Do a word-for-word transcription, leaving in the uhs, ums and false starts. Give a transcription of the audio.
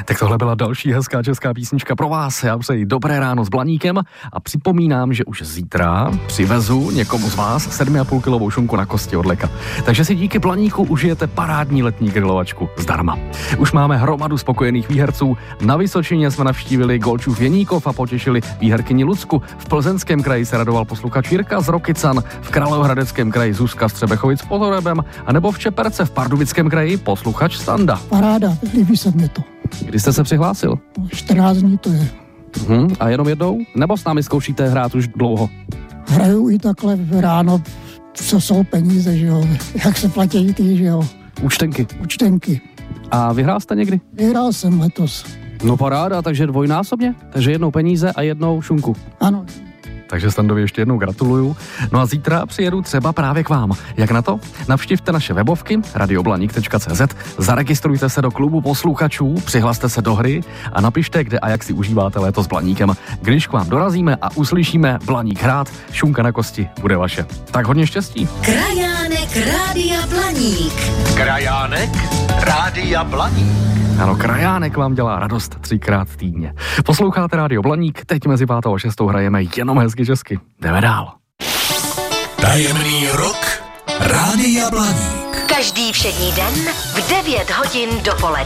Tak tohle byla další hezká česká písnička pro vás. Já přeji dobré ráno s Blaníkem a připomínám, že už zítra přivezu někomu z vás sedm a půl kilovou šunku na kosti od Leka. Takže si díky Blaníku užijete parádní letní grilovačku zdarma. Už máme hromadu spokojených výherců. Na Vysočině jsme navštívili Golčův Jeníkov a potěšili výherkyni Lucku. V Plzeňském kraji se radoval posluchač Jirka z Rokycan, v Královéhradeckém kraji Zuzka z Třebechovic pod Orebem, a nebo v Čeperce v Pardubickém kraji posluchač Standa. Paráda, líbí se mě to. Kdy jste se přihlásil? čtrnáct dní to je. Uhum, a jenom jednou? Nebo s námi zkoušíte hrát už dlouho? Hraju i takhle ráno, co jsou peníze, že jo, jak se platí ty, že jo. Účtenky. Účtenky. A vyhrál jste někdy? Vyhrál jsem letos. No paráda, takže dvojnásobně? Takže jednou peníze a jednou šunku. Ano. Takže Standovi ještě jednou gratuluju. No a zítra přijedu třeba právě k vám. Jak na to? Navštivte naše webovky radioblaník tečka cé zet, zaregistrujte se do klubu posluchačů, přihlaste se do hry a napište, kde a jak si užíváte léto s Blaníkem. Když k vám dorazíme a uslyšíme Blaník hrát, šunka na kosti bude vaše. Tak hodně štěstí. Krajánek Rádia Blaník. Krajánek Rádia Blaník. Ano, krajánek vám dělá radost třikrát týdně. Posloucháte Rádio Blaník, teď mezi pátou a šestou hrajeme jenom hezky česky. Jdeme dál. Tajemný rok Rádia Blaník. Každý všední den v devět hodin dopoledne.